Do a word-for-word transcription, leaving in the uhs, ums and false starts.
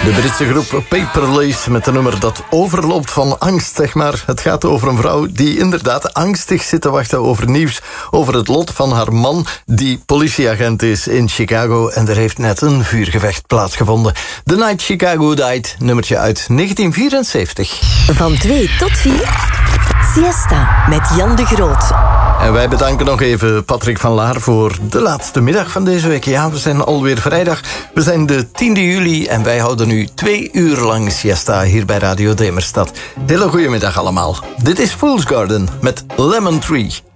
De Britse groep Paper Lace met een nummer dat overloopt van angst, zeg maar. Het gaat over een vrouw die inderdaad angstig zit te wachten over nieuws over het lot van haar man, die politieagent is in Chicago. En er heeft net een vuurgevecht plaatsgevonden. The Night Chicago Died, nummertje uit negentien vierenzeventig. Van twee tot vier, Siesta met Jan de Groot. En wij bedanken nog even Patrick van Laar voor de laatste middag van deze week. Ja, we zijn alweer vrijdag. We zijn de tiende juli en wij houden nu twee uur lang siesta hier bij Radio Demerstad. Hele goede middag allemaal. Dit is Fool's Garden met Lemon Tree.